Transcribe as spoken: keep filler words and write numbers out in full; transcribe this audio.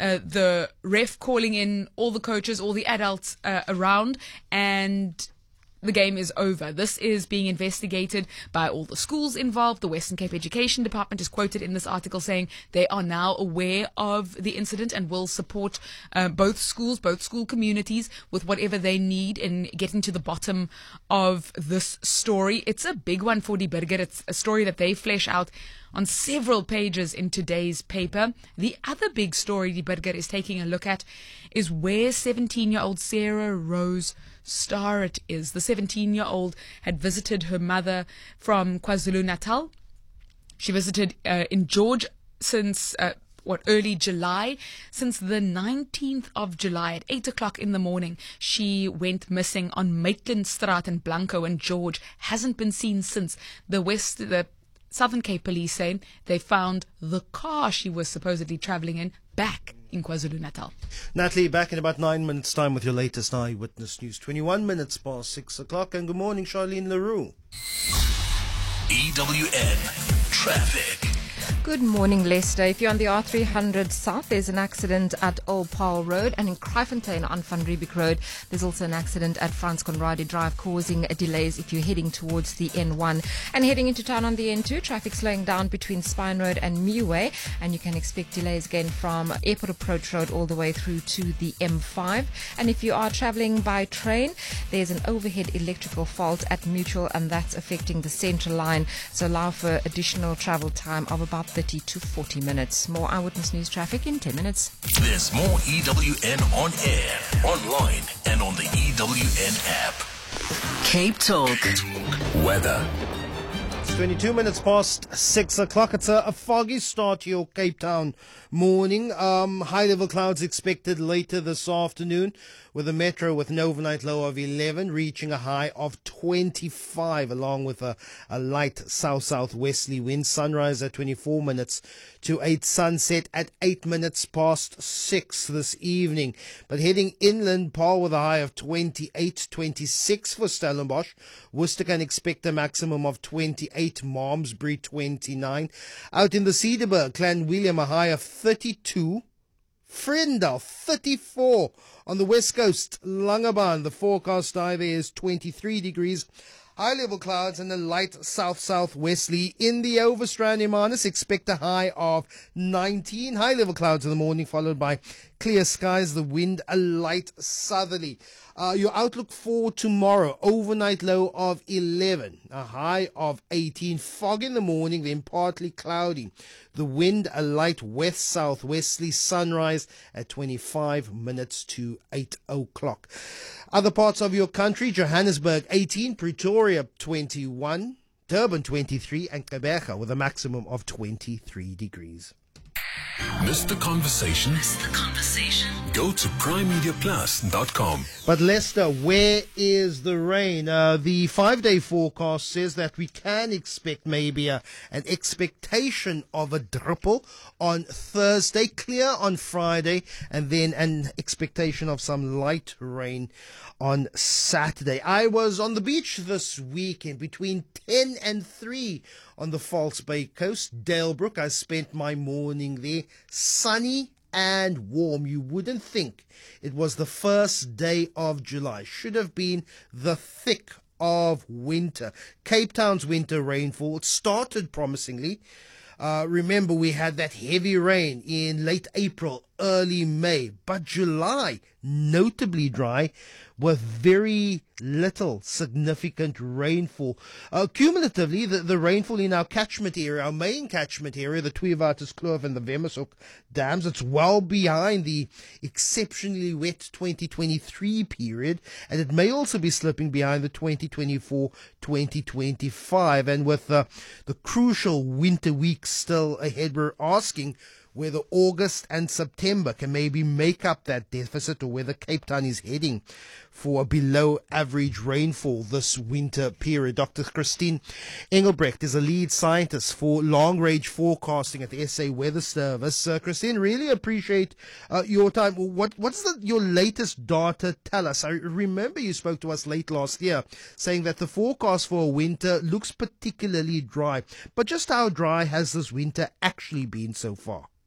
uh, the ref calling in all the coaches, all the adults uh, around, and the game is over. This is being investigated by all the schools involved. The Western Cape Education Department is quoted in this article saying they are now aware of the incident and will support uh, both schools, both school communities with whatever they need in getting to the bottom of this story. It's a big one for Die Burger. It's a story that they flesh out on several pages in today's paper. The other big story Die Burger is taking a look at is where seventeen-year-old Sarah Rose Starrett is. The seventeen-year-old had visited her mother from KwaZulu-Natal. She visited uh, in George since uh, what early July. Since the nineteenth of July at eight o'clock in the morning, she went missing on Maitlandstraat in Blanco, and George hasn't been seen since. The West, the Southern Cape Police say they found the car she was supposedly travelling in back in KwaZulu-Natal. Natalie, back in about nine minutes' time with your latest Eyewitness News. twenty-one minutes past six o'clock. And good morning, Charlene Leroux. E W N Traffic. Good morning, Leicester. If you're on the R three hundred South, there's an accident at Old Paarl Road, and in Kraaifontein on Van Riebeek Road, there's also an accident at Frans Conradi Drive, causing delays if you're heading towards the N one. And heading into town on the N two, traffic slowing down between Spine Road and Meway, and you can expect delays again from Airport Approach Road all the way through to the M five. And if you are travelling by train, there's an overhead electrical fault at Mutual, and that's affecting the Central Line, so allow for additional travel time of about thirty to forty minutes. More Eyewitness News traffic in ten minutes. There's more E W N on air, online, and on the E W N app. Cape Talk. Weather. It's twenty-two minutes past six o'clock. It's a, a foggy start to your Cape Town morning. Um, high level clouds expected later this afternoon, with the metro with an overnight low of eleven, reaching a high of twenty-five, along with a, a light south-southwesterly wind. Sunrise at twenty-four minutes to eight, sunset at eight minutes past six this evening. But heading inland, Paarl with a high of twenty-eight, twenty-six for Stellenbosch. Worcester can expect a maximum of twenty-eight, Malmesbury twenty-nine. Out in the Cederberg, Clan William a high of thirty-two. Frendal, thirty-four. On the west coast, Langebaan, the forecast high there is twenty-three degrees. High-level clouds and a light south-southwesterly. In the Overstrand, Hermanus, expect a high of nineteen. High-level clouds in the morning, followed by clear skies. The wind, a light southerly. Uh, your outlook for tomorrow, overnight low of eleven, a high of eighteen. Fog in the morning, then partly cloudy. The wind, a light west-southwesterly. Sunrise at twenty-five minutes to eight o'clock. Other parts of your country, Johannesburg eighteen, Pretoria twenty-one, Durban twenty-three, and Gqeberha with a maximum of twenty-three degrees. Miss the conversation? Miss the conversation? Go to prime media plus dot com. But Leicester, where is the rain? Uh, the five-day forecast says that we can expect maybe a, an expectation of a dripple on Thursday, clear on Friday, and then an expectation of some light rain on Saturday. I was on the beach this weekend between ten and three on the False Bay coast, Dalebrook. I spent my morning there, sunny and warm. You wouldn't think it was the first day of July. Should have been the thick of winter. Cape Town's winter rainfall started promisingly. Uh, remember, we had that heavy rain in late April, early May, but July, notably dry, with very little significant rainfall. Uh, cumulatively, the, the rainfall in our catchment area, our main catchment area, the Tweewaterskloof and the Vemershoek dams, it's well behind the exceptionally wet twenty twenty-three period, and it may also be slipping behind the twenty twenty-four twenty twenty-five. And with uh, the crucial winter weeks still ahead, we're asking whether August and September can maybe make up that deficit, or whether Cape Town is heading for a below average rainfall this winter period. Doctor Christine Engelbrecht is a lead scientist for long range forecasting at the S A Weather Service. Uh, Christine, really appreciate uh, your time. What What's the, your latest data tell us? I remember you spoke to us late last year saying that the forecast for winter looks particularly dry. But just how dry has this winter actually been so far?